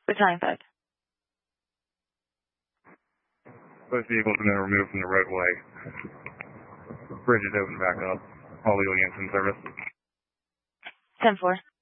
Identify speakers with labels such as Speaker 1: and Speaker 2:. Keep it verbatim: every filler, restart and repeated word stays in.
Speaker 1: Battalion five.
Speaker 2: Both vehicles have been removed from the roadway. Bridge is open back up. All legal units in service.
Speaker 1: ten four.